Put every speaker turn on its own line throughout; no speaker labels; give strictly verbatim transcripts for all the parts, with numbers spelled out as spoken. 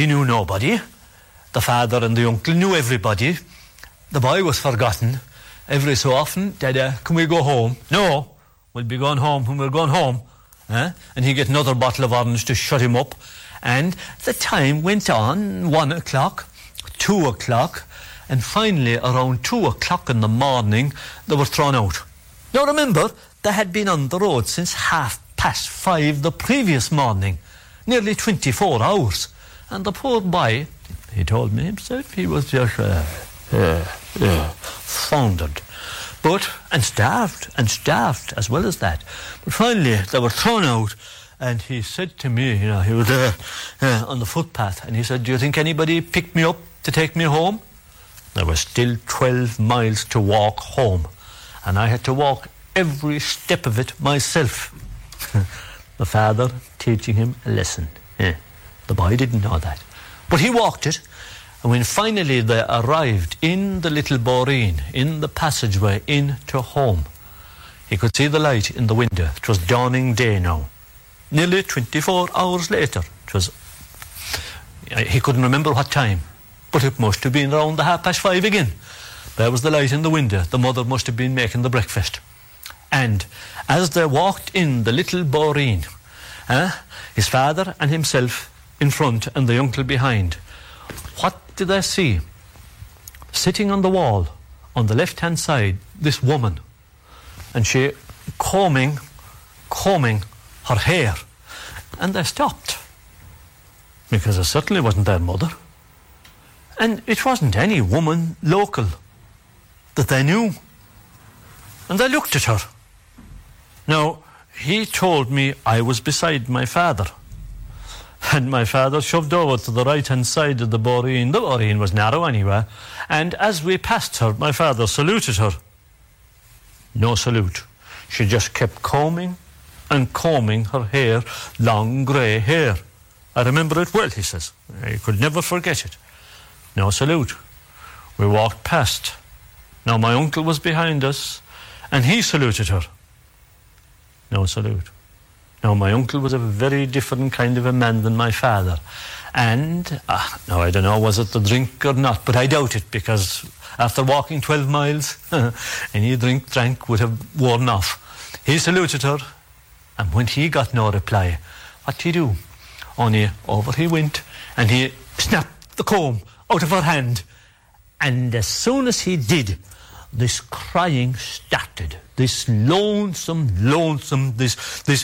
He knew nobody. The father and the uncle knew everybody. The boy was forgotten. Every so often, Dada, can we go home? No, we'll be going home when we're going home. Eh? And he'd get another bottle of orange to shut him up. And the time went on, one o'clock, two o'clock, and finally around two o'clock in the morning, they were thrown out. Now remember, they had been on the road since half past five the previous morning, nearly twenty-four hours. And the poor boy, he told me himself, he was just uh, uh, uh, foundered. But, and starved, and starved as well as that. But finally, they were thrown out, and he said to me, you know, he was there uh, on the footpath, and he said, do you think anybody picked me up to take me home? There was still twelve miles to walk home, and I had to walk every step of it myself. The father teaching him a lesson. Yeah. The boy didn't know that. But he walked it, and when finally they arrived in the little boreen, in the passageway into home, he could see the light in the window. It was dawning day now. Nearly twenty-four hours later. It was, he couldn't remember what time, but it must have been around the half past five again. There was the light in the window. The mother must have been making the breakfast. And as they walked in the little boreen, eh, his father and himself in front and the uncle behind, what did they see? Sitting on the wall, on the left-hand side, this woman, and she combing, combing her hair. And they stopped, because it certainly wasn't their mother. And it wasn't any woman local that they knew. And they looked at her. Now, he told me I was beside my father. And my father shoved over to the right-hand side of the boreen. The boreen was narrow anyway. And as we passed her, my father saluted her. No salute. She just kept combing and combing her hair, long grey hair. I remember it well, he says. I could never forget it. No salute. We walked past. Now my uncle was behind us, and he saluted her. No salute. Now, my uncle was a very different kind of a man than my father. And, uh, now, I don't know, was it the drink or not, but I doubt it, because after walking twelve miles, any drink drank would have worn off. He saluted her, and when he got no reply, what did he do? Only over he went, and he snapped the comb out of her hand. And as soon as he did, this crying started. This lonesome, lonesome, this, this,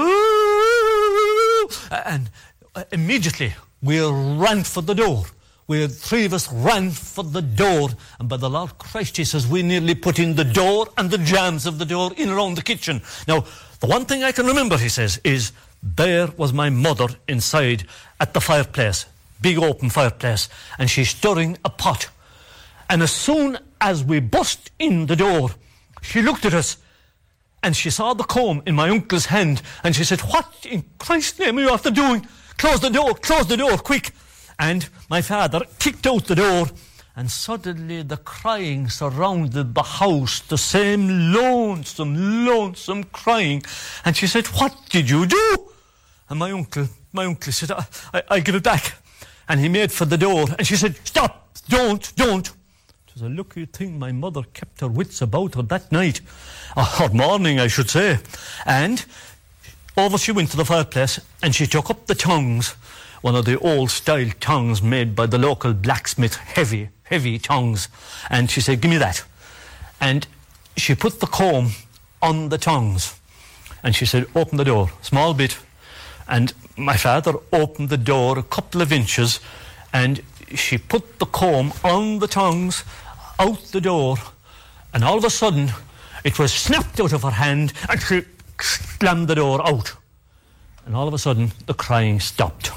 and immediately we ran for the door. We, three of us ran for the door, and by the Lord Christ, he says, we nearly put in the door and the jambs of the door in around the kitchen. Now, the one thing I can remember, he says, is there was my mother inside at the fireplace, big open fireplace, and she's stirring a pot. And as soon as we burst in the door, she looked at us, and she saw the comb in my uncle's hand, and she said, what in Christ's name are you after doing? Close the door, close the door, quick. And my father kicked out the door, and suddenly the crying surrounded the house, the same lonesome, lonesome crying. And she said, what did you do? And my uncle, my uncle said, I, I, I'll give it back. And he made for the door, and she said, stop, don't, don't. It was a lucky thing my mother kept her wits about her that night, or morning, I should say. And over she went to the fireplace, and she took up the tongs, one of the old-style tongs made by the local blacksmith, heavy, heavy tongs. And she said, give me that. And she put the comb on the tongs, and she said, open the door, small bit. And my father opened the door a couple of inches, and she put the comb on the tongs, out the door, and all of a sudden it was snapped out of her hand, and she slammed the door out. And all of a sudden the crying stopped.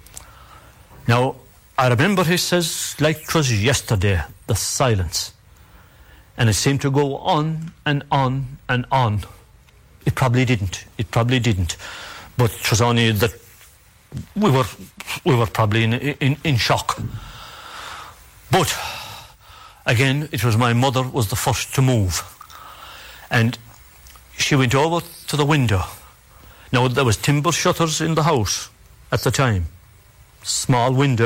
Now, I remember, he says, like it was yesterday, the silence. And it seemed to go on and on and on. It probably didn't. It probably didn't. But it was only that we were we were probably in, in, in shock. But again, it was my mother was the first to move. And she went over to the window. Now, there was timber shutters in the house at the time. small window